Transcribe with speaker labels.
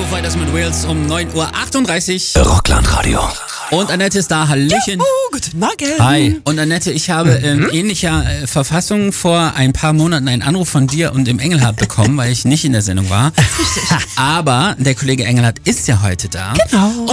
Speaker 1: weiter mit Wales um 9:38 Uhr.
Speaker 2: Rockland Radio.
Speaker 1: Und Annette ist da, Hallöchen.
Speaker 3: Juhu, guten Morgen.
Speaker 1: Hi. Und Annette, ich habe in ähnlicher Verfassung vor ein paar Monaten einen Anruf von dir und dem Engelhardt bekommen, weil ich nicht in der Sendung war. Aber der Kollege Engelhardt ist ja heute da.
Speaker 3: Genau.